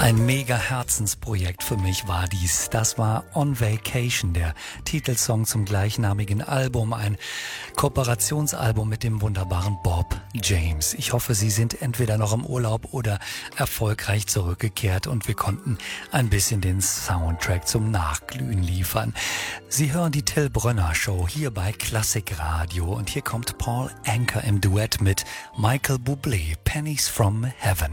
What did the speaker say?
Ein mega Herzensprojekt für mich war dies. Das war On Vacation, der Titelsong zum gleichnamigen Album, ein Kooperationsalbum mit dem wunderbaren Bob James. Ich hoffe, Sie sind entweder noch im Urlaub oder erfolgreich zurückgekehrt und wir konnten ein bisschen den Soundtrack zum Nachglühen liefern. Sie hören die Till Brönner Show hier bei Klassikradio und hier kommt Paul Anka im Duett mit Michael Bublé, Pennies from Heaven.